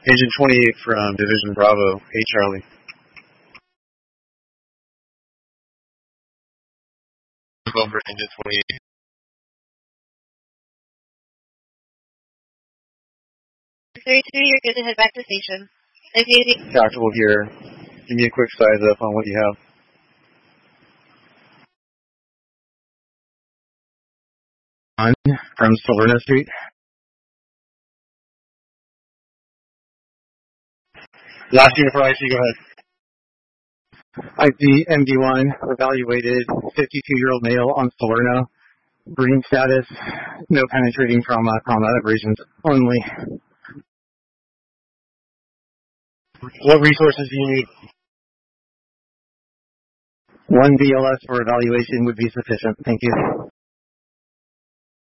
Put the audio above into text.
Agent 28 from Division Bravo. Hey, Charlie. Over Agent 28. You're good to head back to station. Tactical here. Give me a quick size up on what you have. From Salerno Street. Last unit for IC, go ahead. IC MD1 evaluated 52-year-old male on Salerno. Green status, no penetrating trauma, combat abrasions only. What resources do you need? 1 BLS for evaluation would be sufficient. Thank you.